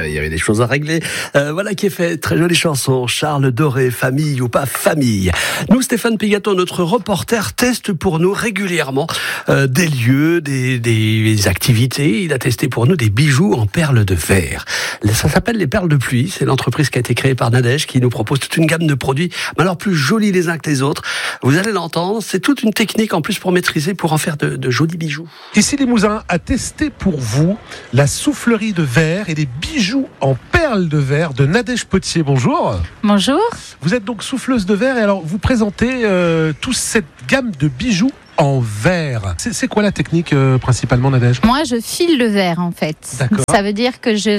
il y avait des choses à régler. Voilà qui est fait. Très jolie chanson. Charles Doré, famille ou pas famille. Nous, Stéphane Pigato, notre reporter, teste pour nous régulièrement des lieux, des activités. Il a testé pour nous des bijoux en perles de verre. Ça s'appelle les perles de pluie. C'est l'entreprise qui a été créée par Nadège qui nous propose toute une gamme de produits, mais alors plus jolis les uns que les autres. Vous allez l'entendre. C'est toute une technique en plus pour maîtriser, pour en faire de jolis bijoux. Ici Limousin a testé pour vous la soufflerie de verre et les bijoux en perles de verre de Nadège Potier. Bonjour. Bonjour. Vous êtes donc souffleuse de verre et alors vous présentez toute cette gamme de bijoux en verre. C'est quoi la technique principalement, Nadège ? Moi, je file le verre en fait. D'accord. Ça veut dire que je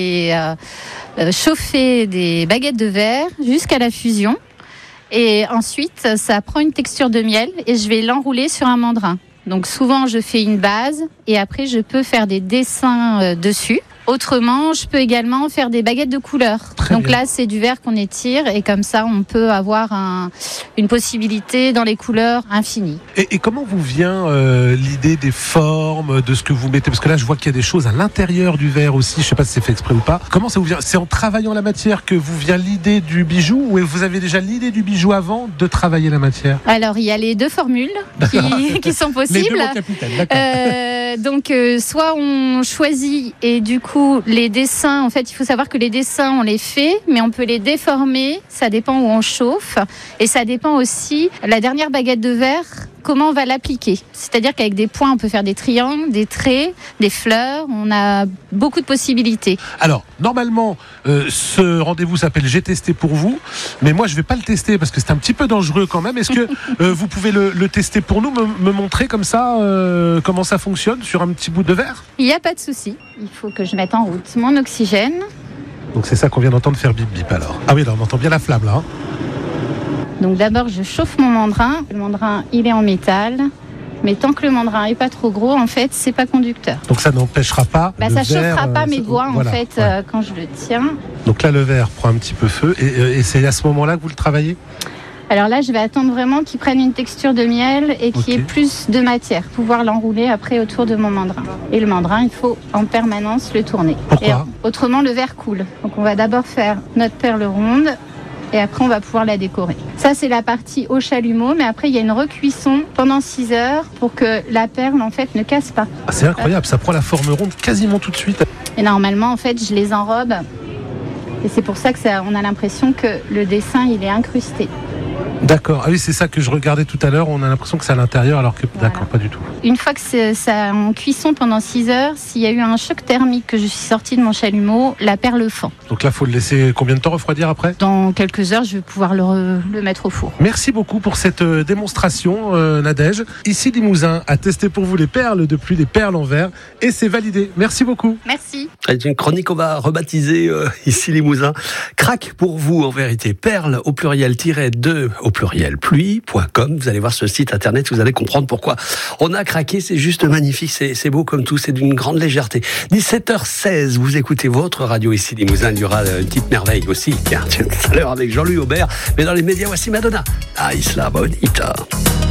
vais chauffer des baguettes de verre jusqu'à la fusion. Et ensuite, ça prend une texture de miel et je vais l'enrouler sur un mandrin. Donc souvent, je fais une base et après, je peux faire des dessins dessus. Autrement, je peux également faire des baguettes de couleur. Donc là, c'est du verre qu'on étire et comme ça, on peut avoir une possibilité dans les couleurs infinies. Et comment vous vient l'idée des formes, de ce que vous mettez ? Parce que là, je vois qu'il y a des choses à l'intérieur du verre aussi. Je ne sais pas si c'est fait exprès ou pas. Comment ça vous vient ? C'est en travaillant la matière que vous vient l'idée du bijou ou vous avez déjà l'idée du bijou avant de travailler la matière ? Alors, il y a les deux formules qui sont possibles. Les deux, mon capitaine, d'accord. Donc, soit on choisit et du coup, les dessins, en fait, il faut savoir que les dessins, on les fait, mais on peut les déformer. Ça dépend où on chauffe. Et ça dépend aussi, la dernière baguette de verre, comment on va l'appliquer. C'est-à-dire qu'avec des points, on peut faire des triangles, des traits, des fleurs. On a beaucoup de possibilités. Alors, normalement, ce rendez-vous s'appelle « J'ai testé pour vous ». Mais moi, je ne vais pas le tester parce que c'est un petit peu dangereux quand même. Est-ce que vous pouvez le tester pour nous, me montrer comme ça comment ça fonctionne sur un petit bout de verre ? Il n'y a pas de souci. Il faut que je mette en route mon oxygène. Donc c'est ça qu'on vient d'entendre faire bip bip alors. Ah oui, là on entend bien la flamme là. Donc d'abord je chauffe mon mandrin. Le mandrin il est en métal. Mais tant que le mandrin n'est pas trop gros, en fait, c'est pas conducteur. Donc ça n'empêchera pas le ça verre, chauffera pas mes doigts voilà, en fait ouais. Quand je le tiens. Donc là le verre prend un petit peu feu et c'est à ce moment-là que vous le travaillez ? Alors là, je vais attendre vraiment qu'il prenne une texture de miel et qu'il y ait plus de matière. Pouvoir l'enrouler après autour de mon mandrin. Et le mandrin, il faut en permanence le tourner. Pourquoi ? Autrement, le verre coule. Donc on va d'abord faire notre perle ronde et après on va pouvoir la décorer. Ça, c'est la partie au chalumeau, mais après il y a une recuisson pendant 6 heures pour que la perle en fait ne casse pas. Ah, c'est incroyable, ça prend la forme ronde quasiment tout de suite. Et normalement, en fait, je les enrobe. Et c'est pour ça que on a l'impression que le dessin, il est incrusté. D'accord, ah oui, c'est ça que je regardais tout à l'heure, on a l'impression que c'est à l'intérieur alors que voilà. D'accord, pas du tout. Une fois que c'est ça en cuisson pendant 6 heures, s'il y a eu un choc thermique que je suis sortie de mon chalumeau, la perle fend. Donc là, il faut le laisser combien de temps refroidir après ? Dans quelques heures, je vais pouvoir le mettre au four. Merci beaucoup pour cette démonstration, Nadège. Ici, Limousin a testé pour vous les perles de pluie, les perles en verre, et c'est validé. Merci beaucoup. Merci. C'est une chronique qu'on va rebaptiser ici Limousin. Crac pour vous, en vérité. Perles au pluriel -2 au pluriel pluie.com. Vous allez voir ce site internet, vous allez comprendre pourquoi on a craqué. C'est juste magnifique, c'est beau comme tout, c'est d'une grande légèreté. 17h16, vous écoutez votre radio ici Limousin. Il y aura une petite merveille aussi. Tiens, tout à l'heure avec Jean-Louis Aubert. Mais dans les médias, voici Madonna. Ah, Isla Bonita.